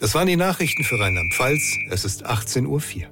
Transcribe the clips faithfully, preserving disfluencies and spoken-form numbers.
Das waren die Nachrichten für Rheinland-Pfalz. Es ist achtzehn Uhr vier.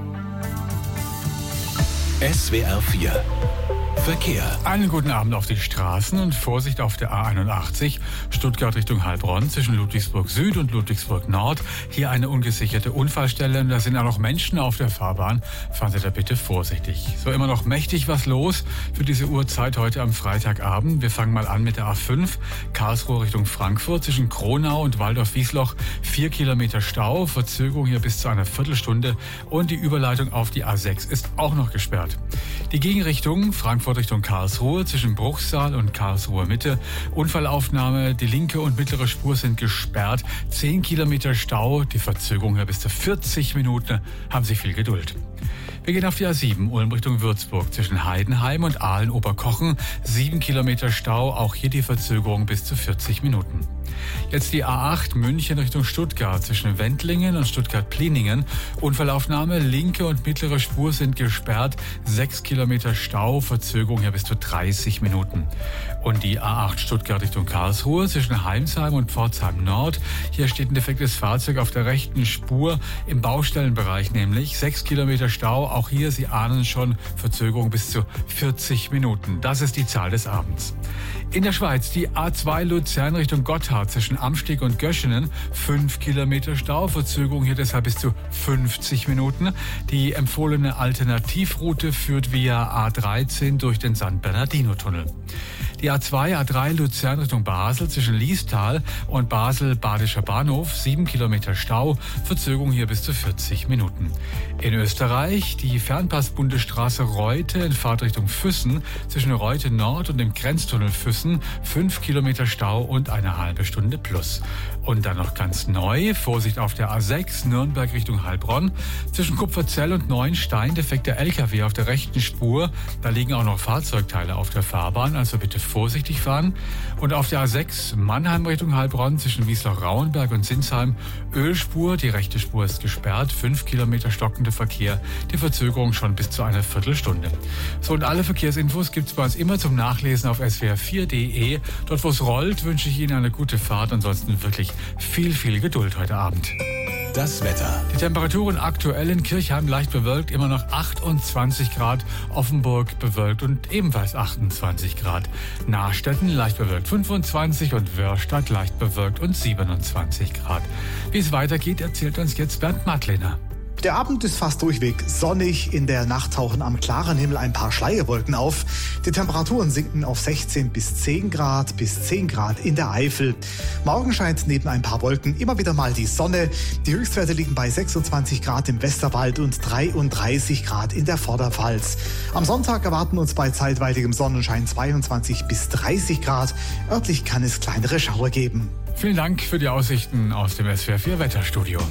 S W R vier Verkehr. Einen guten Abend auf die Straßen und Vorsicht auf der A einundachtzig, Stuttgart Richtung Heilbronn zwischen Ludwigsburg Süd und Ludwigsburg Nord. Hier eine ungesicherte Unfallstelle und da sind auch noch Menschen auf der Fahrbahn. Fahren Sie da bitte vorsichtig. So, immer noch mächtig was los für diese Uhrzeit heute am Freitagabend. Wir fangen mal an mit der A fünf, Karlsruhe Richtung Frankfurt zwischen Kronau und Waldorf-Wiesloch. Vier Kilometer Stau, Verzögerung hier bis zu einer Viertelstunde und die Überleitung auf die A sechs ist auch noch gesperrt. Die Gegenrichtung Frankfurt Richtung Karlsruhe zwischen Bruchsal und Karlsruher Mitte. Unfallaufnahme, die linke und mittlere Spur sind gesperrt. Zehn Kilometer Stau, die Verzögerung hier bis zu vierzig Minuten. Haben Sie viel Geduld. Wir gehen auf die A sieben, Ulm Richtung Würzburg zwischen Heidenheim und Aalen-Oberkochen. Sieben Kilometer Stau, auch hier die Verzögerung bis zu vierzig Minuten. Jetzt die A acht, München Richtung Stuttgart zwischen Wendlingen und Stuttgart-Pliningen. Unfallaufnahme, linke und mittlere Spur sind gesperrt. Sechs Kilometer Stau, Verzögerung hier bis zu dreißig Minuten. Und die A acht Stuttgart Richtung Karlsruhe zwischen Heimsheim und Pforzheim Nord. Hier steht ein defektes Fahrzeug auf der rechten Spur im Baustellenbereich nämlich. Sechs Kilometer Stau, auch hier, Sie ahnen schon, Verzögerung bis zu vierzig Minuten. Das ist die Zahl des Abends. In der Schweiz die A zwei Luzern Richtung Gotthard zwischen Amsteg und Göschenen. Fünf Kilometer Stau, Verzögerung hier deshalb bis zu fünfzig Minuten. Die empfohlene Alternativroute führt via A dreizehn durch den San Bernardino-Tunnel. Die A zwei, A drei Luzern Richtung Basel zwischen Liestal und Basel-Badischer Bahnhof. Sieben Kilometer Stau, Verzögerung hier bis zu vierzig Minuten. In Österreich die Fernpass-Bundesstraße Reute in Fahrtrichtung Füssen zwischen Reute Nord und dem Grenztunnel Füssen. Fünf Kilometer Stau und eine halbe Stunde plus. Und dann noch ganz neu, Vorsicht auf der A sechs, Nürnberg Richtung Heilbronn. Zwischen Kupferzell und Neuenstein defekter L K W auf der rechten Spur. Da liegen auch noch Fahrzeugteile auf der Fahrbahn, also bitte vorsichtig fahren. Und auf der A sechs, Mannheim Richtung Heilbronn zwischen Wiesloch-Rauenberg und Sinsheim. Ölspur, die rechte Spur ist gesperrt. Fünf Kilometer stockender Verkehr, die Verzögerung schon bis zu einer Viertelstunde. So, und alle Verkehrsinfos gibt's bei uns immer zum Nachlesen auf S W R vier Punkt de. Dort, wo es rollt, wünsche ich Ihnen eine gute Fahrt. Ansonsten wirklich viel, viel Geduld heute Abend. Das Wetter. Die Temperaturen aktuell in Kirchheim leicht bewölkt, immer noch achtundzwanzig Grad. Offenburg bewölkt und ebenfalls achtundzwanzig Grad. Nachstetten leicht bewölkt fünfundzwanzig und Wörstadt leicht bewölkt und siebenundzwanzig Grad. Wie es weitergeht, erzählt uns jetzt Bernd Madlener. Der Abend ist fast durchweg sonnig. In der Nacht tauchen am klaren Himmel ein paar Schleierwolken auf. Die Temperaturen sinken auf sechzehn bis zehn Grad, bis zehn Grad in der Eifel. Morgen scheint neben ein paar Wolken immer wieder mal die Sonne. Die Höchstwerte liegen bei sechsundzwanzig Grad im Westerwald und dreiunddreißig Grad in der Vorderpfalz. Am Sonntag erwarten uns bei zeitweiligem Sonnenschein zweiundzwanzig bis dreißig Grad. Örtlich kann es kleinere Schauer geben. Vielen Dank für die Aussichten aus dem S W R vier Wetterstudio.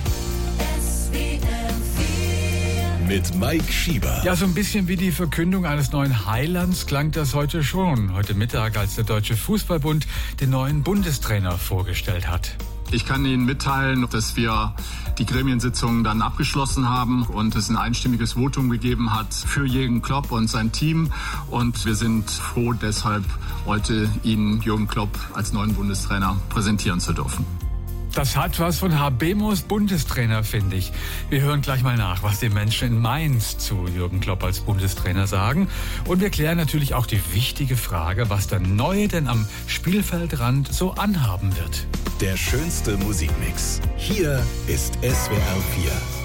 Mit Mike Schieber. Ja, so ein bisschen wie die Verkündung eines neuen Heilands klang das heute schon. Heute Mittag, als der Deutsche Fußballbund den neuen Bundestrainer vorgestellt hat. Ich kann Ihnen mitteilen, dass wir die Gremiensitzung dann abgeschlossen haben und es ein einstimmiges Votum gegeben hat für Jürgen Klopp und sein Team. Und wir sind froh, deshalb heute Ihnen Jürgen Klopp als neuen Bundestrainer präsentieren zu dürfen. Das hat was von Habemos Bundestrainer, finde ich. Wir hören gleich mal nach, was die Menschen in Mainz zu Jürgen Klopp als Bundestrainer sagen. Und wir klären natürlich auch die wichtige Frage, was der Neue denn am Spielfeldrand so anhaben wird. Der schönste Musikmix. Hier ist S W R vier.